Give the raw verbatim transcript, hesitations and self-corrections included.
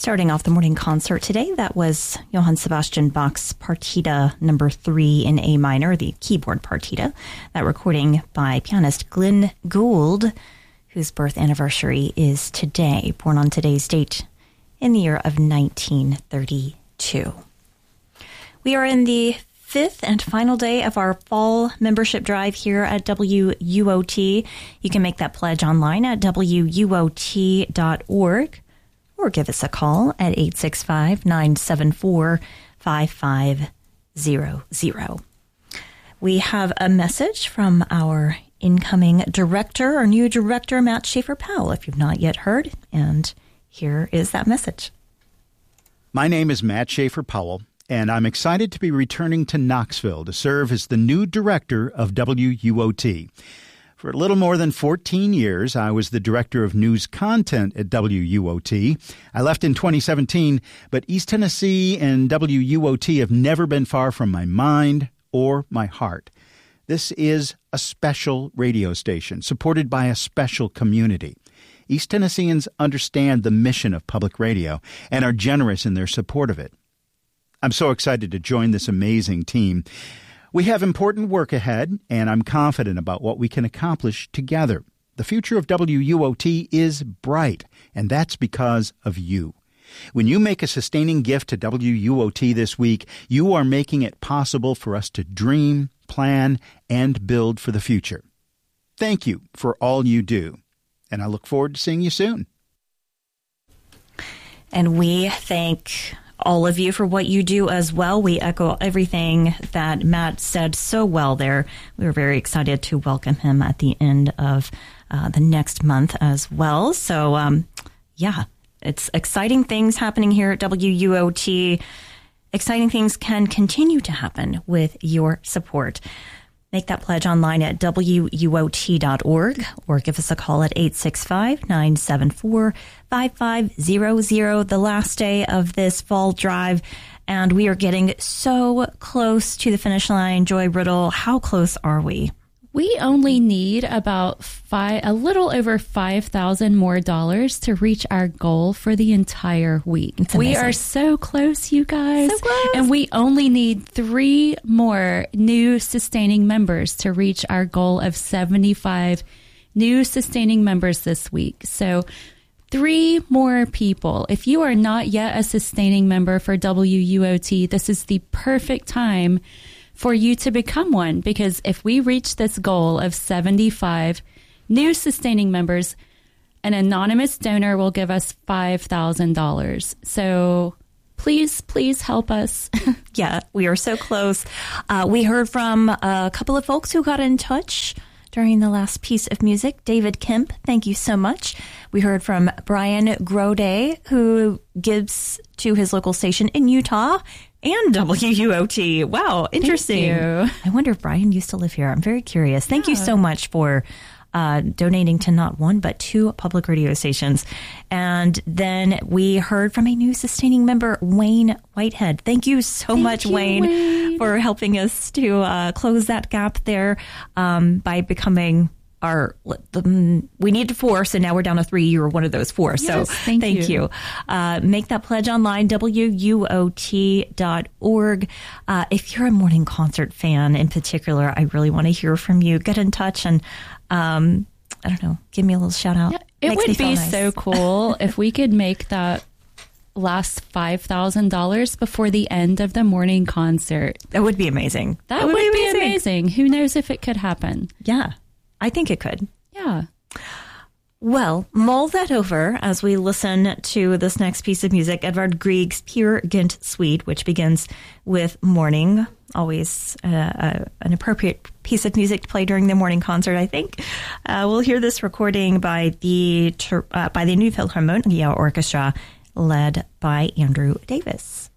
Starting off the morning concert today, that was Johann Sebastian Bach's Partita number three in A minor, the keyboard partita. That recording by pianist Glenn Gould, whose birth anniversary is today, born on today's date in the year of nineteen thirty-two. We are in the fifth and final day of our fall membership drive here at W U O T. You can make that pledge online at W U O T dot org or give us a call at eight six five, nine seven four, five five zero zero. We have a message from our incoming director, our new director, Matt Schaefer-Powell, if you've not yet heard, and here is that message. My name is Matt Schaefer-Powell, and I'm excited to be returning to Knoxville to serve as the new director of W U O T. For a little more than fourteen years, I was the director of news content at W U O T. I left in twenty seventeen, but East Tennessee and W U O T have never been far from my mind or my heart. This is a special radio station supported by a special community. East Tennesseans understand the mission of public radio and are generous in their support of it. I'm so excited to join this amazing team. We have important work ahead, and I'm confident about what we can accomplish together. The future of W U O T is bright, and that's because of you. When you make a sustaining gift to W U O T this week, you are making it possible for us to dream, plan, and build for the future. Thank you for all you do, and I look forward to seeing you soon. And we thank all of you for what you do as well. We echo everything that Matt said so well there. We were very excited to welcome him at the end of uh, the next month as well. So, um, yeah, it's exciting things happening here at W U O T. Exciting things can continue to happen with your support. Make that pledge online at W U O T dot org or give us a call at eight six five, nine seven four, five five zero zero, the last day of this fall drive. And we are getting so close to the finish line. Joy Riddle, how close are we? We only need about five, a little over five thousand more dollars to reach our goal for the entire week. We are so close, you guys. So close. And we only need three more new sustaining members to reach our goal of seventy-five new sustaining members this week. So three more people. If you are not yet a sustaining member for W U O T, this is the perfect time for you to become one, because if we reach this goal of seventy-five new sustaining members, an anonymous donor will give us five thousand dollars. So please, please help us. Yeah, we are so close. Uh, we heard from a couple of folks who got in touch during the last piece of music. David Kemp, thank you so much. We heard from Brian Grode, who gives to his local station in Utah and W U O T. Wow, interesting. Thank you. I wonder if Brian used to live here. I'm very curious. Thank Yeah. you so much for uh, donating to not one, but two public radio stations. And then we heard from a new sustaining member, Wayne Whitehead. Thank you so Thank much, you, Wayne, Wayne, for helping us to uh, close that gap there um, by becoming our, the, we needed four, so now we're down to three. You were one of those four. Yes, so thank, thank you. you. Uh, make that pledge online, W U O T dot org. Uh, if you're a morning concert fan in particular, I really want to hear from you. Get in touch and, um, I don't know, give me a little shout out. Yeah, it Makes me would feel be nice. so cool if we could make that last five thousand dollars before the end of the morning concert. That would be amazing. That, would, be amazing. Who knows if it could happen? Yeah, I think it could. Yeah. Well, mull that over as we listen to this next piece of music, Edvard Grieg's Peer Gynt Suite, which begins with Morning. Always uh, uh, an appropriate piece of music to play during the morning concert, I think. Uh, we'll hear this recording by the uh, by the New Philharmonia Orchestra, led by Andrew Davis.